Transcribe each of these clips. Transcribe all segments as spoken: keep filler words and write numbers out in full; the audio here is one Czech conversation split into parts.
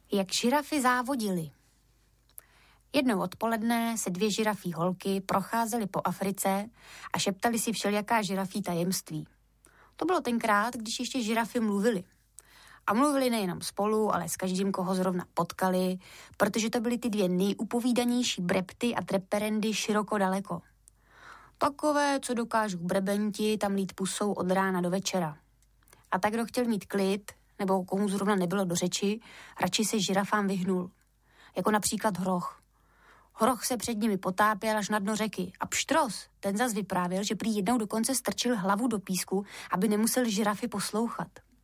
Jak žirafy závodily. Jednou odpoledne se dvě žirafí holky procházely po Africe a šeptali si všelijaká žirafí tajemství. To bylo tenkrát, když ještě žirafy mluvily. A mluvili nejenom spolu, ale s každým, koho zrovna potkali, protože to byly ty dvě nejupovídanější brepty a treperendy široko daleko. Takové, co dokážou brebenti tam lít pusou od rána do večera. A tak, kdo chtěl mít klid, nebo komu zrovna nebylo do řeči, radši se žirafám vyhnul. Jako například Hroch. Hroch se před nimi potápěl až na dno řeky a Pštros, ten zas vyprávěl, že prý jednou dokonce strčil hlavu do písku, aby nemusel žirafy poslouchat.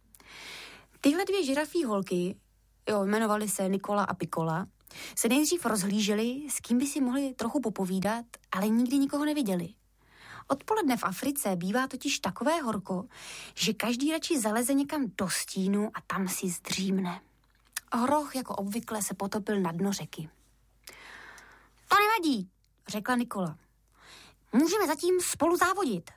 Tyhle dvě žirafí holky, jo, jmenovaly se Nikola a Pikola, se nejdřív rozhlíželi, s kým by si mohli trochu popovídat, ale nikdy nikoho neviděli. Odpoledne v Africe bývá totiž takové horko, že každý radši zaleze někam do stínu a tam si zdřímne. Hroch jako obvykle se potopil na dno řeky. To nevadí, řekla Nikola. Můžeme zatím spolu závodit.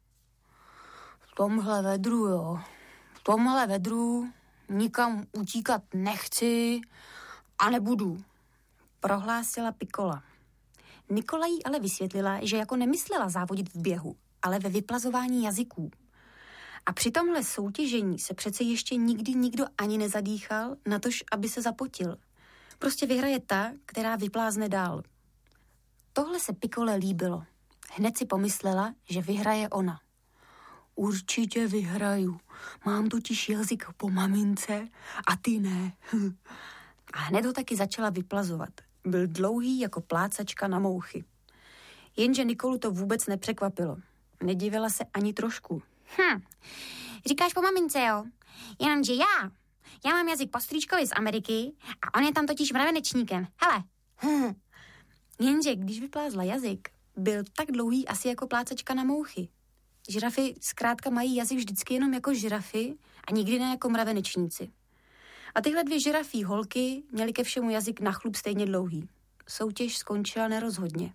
V tomhle vedru, jo. V tomhle vedru nikam utíkat nechci a nebudu, prohlásila Pikola. Nikola jí ale vysvětlila, že jako nemyslela závodit v běhu, ale ve vyplazování jazyků. A při tomhle soutěžení se přece ještě nikdy nikdo ani nezadýchal, natož aby se zapotil. Prostě vyhraje ta, která vyplázne dál. Tohle se Pikole líbilo. Hned si pomyslela, že vyhraje ona. Určitě vyhraju. Mám totiž jazyk po mamince a ty ne. A hned ho taky začala vyplazovat. Byl dlouhý jako plácačka na mouchy. Jenže Nikolu to vůbec nepřekvapilo. Nedivila se ani trošku. Hm, říkáš po mamince, jo? Jenomže já, já mám jazyk po strýčkovi z Ameriky a on je tam totiž mravenečníkem. Hele. Hm. Jenže když vyplázla jazyk, byl tak dlouhý asi jako plácačka na mouchy. Žirafy zkrátka mají jazyk vždycky jenom jako žirafy a nikdy ne jako mravenečníci. A tyhle dvě žirafí holky měly ke všemu jazyk na chlup stejně dlouhý. Soutěž skončila nerozhodně.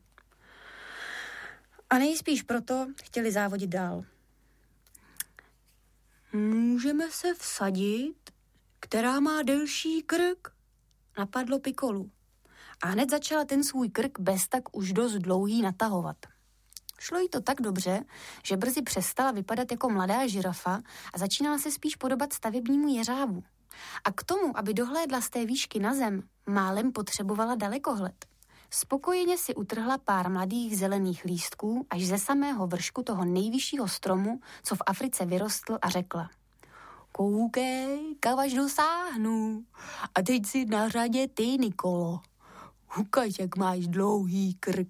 A nejspíš proto chtěli závodit dál. Můžeme se vsadit, která má delší krk, napadlo Pikolu. A hned začala ten svůj krk bez tak už dost dlouhý natahovat. Šlo jí to tak dobře, že brzy přestala vypadat jako mladá žirafa a začínala se spíš podobat stavebnímu jeřábu. A k tomu, aby dohlédla z té výšky na zem, málem potřebovala dalekohled. Spokojeně si utrhla pár mladých zelených lístků až ze samého vršku toho nejvyššího stromu, co v Africe vyrostl, a řekla: Koukej, kam až dosáhnu. A teď si na řadě ty, Nikolo. Ukaž, jak máš dlouhý krk.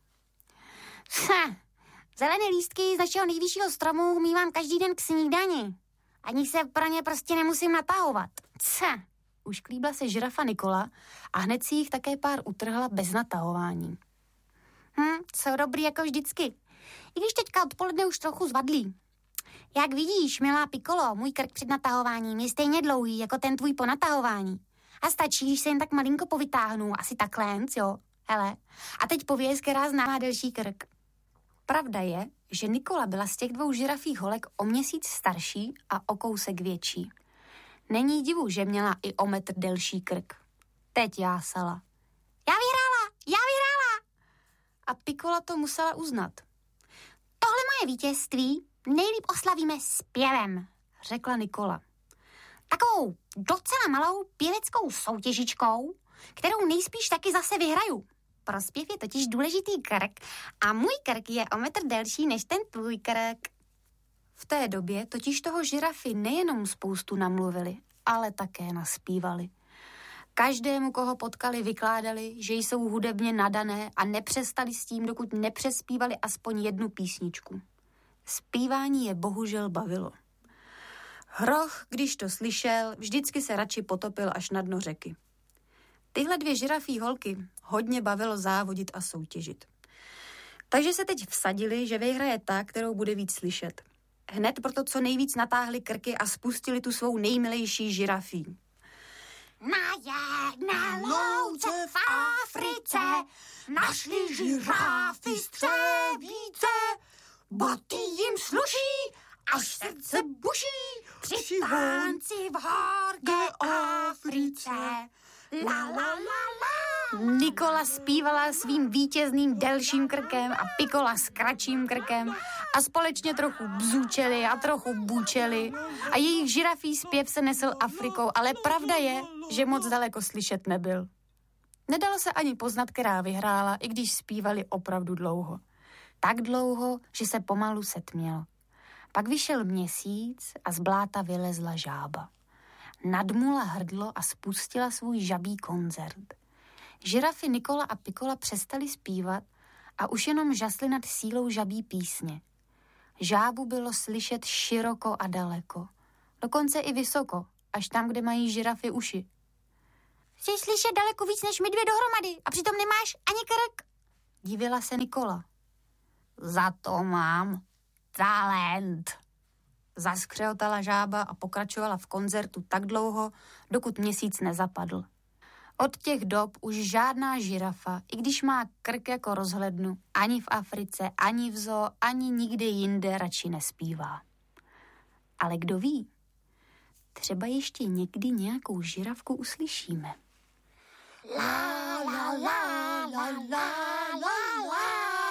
Ha, zelené lístky z našeho nejvyššího stromu mívám každý den k snídani. Ani se pro ně prostě nemusím natahovat. Ca. Už klíbla se žirafa Nikola a hned si jich také pár utrhla bez natahování. Hm, jsou dobrý jako vždycky. I když teďka odpoledne už trochu zvadlí. Jak vidíš, milá Pikolo, můj krk před natahováním je stejně dlouhý jako ten tvůj po natahování. A stačí, když se jen tak malinko povytáhnu, asi takhle, jo. Hele, a teď pověz, která zná delší krk. Pravda je, že Nikola byla z těch dvou žirafích holek o měsíc starší a o kousek větší. Není divu, že měla i o metr delší krk. Teď jásala. Já vyhrála, já vyhrála! A Pikola to musela uznat. Tohle moje vítězství nejlíp oslavíme zpěvem, řekla Nikola. Takovou docela malou pěveckou soutěžičkou, kterou nejspíš taky zase vyhraju. Pro zpěv je totiž důležitý krk a můj krk je o metr delší než ten tvůj krk. V té době totiž toho žirafy nejenom spoustu namluvili, ale také naspívali. Každému, koho potkali, vykládali, že jsou hudebně nadané a nepřestali s tím, dokud nepřespívali aspoň jednu písničku. Zpívání je bohužel bavilo. Hroch, když to slyšel, vždycky se radši potopil až na dno řeky. Tyhle dvě žirafí holky hodně bavilo závodit a soutěžit. Takže se teď vsadili, že vyhraje ta, kterou bude víc slyšet. Hned proto co nejvíc natáhli krky a spustili tu svou nejmilejší žirafí. Na jedné louce v Africe našli žirafy střevíce. Boty jim sluší, až srdce buší při tánci v horké Africe. La, la, la, la. Nikola zpívala svým vítězným delším krkem a Pikola s kratším krkem a společně trochu bzučeli a trochu bučeli a jejich žirafí zpěv se nesl Afrikou, ale pravda je, že moc daleko slyšet nebyl. Nedalo se ani poznat, která vyhrála, i když zpívali opravdu dlouho. Tak dlouho, že se pomalu setmělo. Pak vyšel měsíc a z bláta vylezla žába. Nadmula hrdlo a spustila svůj žabí koncert. Žirafy Nikola a Pikola přestali zpívat a už jenom žasly nad sílou žabí písně. Žábu bylo slyšet široko a daleko. Dokonce i vysoko, až tam, kde mají žirafy uši. Jsi slyšet daleko víc než my dvě dohromady a přitom nemáš ani krk. Divila se Nikola. Za to mám talent. Zaskřeotala žába a pokračovala v koncertu tak dlouho, dokud měsíc nezapadl. Od těch dob už žádná žirafa, i když má krk jako rozhlednu, ani v Africe, ani v zoo, ani nikde jinde radši nespívá. Ale kdo ví, třeba ještě někdy nějakou žirafku uslyšíme. La, la, la, la, la.